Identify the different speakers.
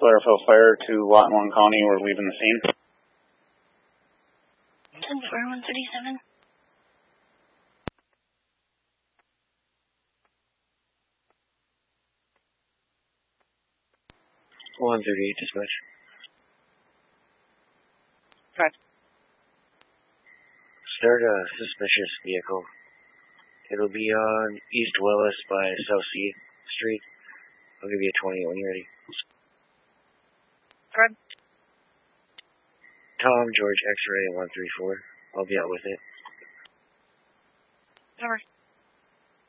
Speaker 1: Clareville Fire to Lawton County. We're leaving the scene.
Speaker 2: 10-4-137.
Speaker 3: 138 dispatch.
Speaker 2: Correct.
Speaker 3: Start a suspicious vehicle. It'll be on East Willis by South C Street. I'll give you a 20 when you're ready.
Speaker 2: Correct.
Speaker 3: Tom, George, X-ray 134. I'll be out with it.
Speaker 2: Over.